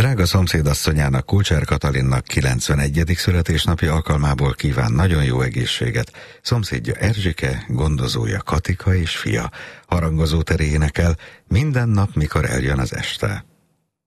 drága szomszédasszonyának, Kulcsár Katalinnak 91. születésnapja alkalmából kíván nagyon jó egészséget. Szomszédja Erzsike, gondozója Katika és fia. Harangozó teré énekel: minden nap, mikor eljön az este.